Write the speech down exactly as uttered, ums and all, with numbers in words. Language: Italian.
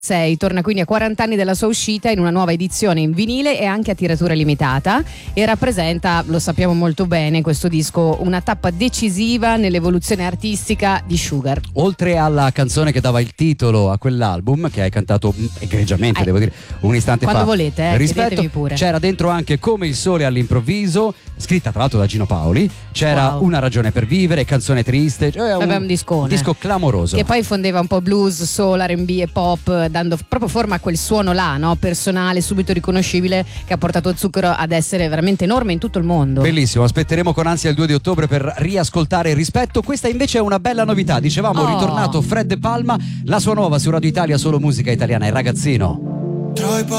sei torna quindi a quaranta anni dalla sua uscita in una nuova edizione in vinile e anche a tiratura limitata, e rappresenta, lo sappiamo molto bene, questo disco una tappa decisiva nell'evoluzione artistica di Sugar. Oltre alla canzone che dava il titolo a quell'album, che hai cantato egregiamente, eh, devo dire, un istante quando fa, quando volete, eh, rispetto, pure. C'era dentro anche Come il sole all'improvviso, scritta tra l'altro da Gino Paoli. C'era Wow. Una ragione per vivere, Canzone triste, cioè un, un discone, un disco clamoroso, che poi fondeva un po' blues, soul, R and B e pop, dando proprio forma a quel suono là, no? Personale, subito riconoscibile, che ha portato Zucchero ad essere veramente enorme in tutto il mondo. Bellissimo, aspetteremo con ansia il due di ottobre per riascoltare Rispetto. Questa invece è una bella novità, dicevamo, oh. ritornato Fred De Palma, la sua nuova su Radio Italia, solo musica italiana, il ragazzino. Tra i